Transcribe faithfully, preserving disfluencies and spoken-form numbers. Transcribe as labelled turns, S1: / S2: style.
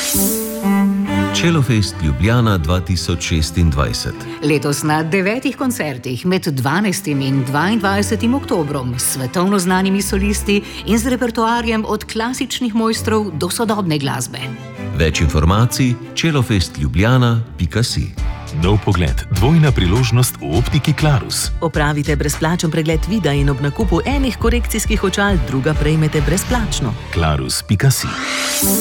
S1: Čelofest Ljubljana dva tisoč šestindvajset.
S2: Letos na devetih koncertih med dvanajstim in dvaindvajsetim oktobrom s svetovno znanimi solisti in z repertoarjem od klasičnih mojstrov do sodobne glasbe.
S1: Več informacij čelofest ljubljana pika si.
S3: Nov pogled, dvojna priložnost v optiki Clarus.
S4: Opravite brezplačen pregled vida in ob nakupu enih korekcijskih očal druga prejmete brezplačno.
S3: Clarus pika si.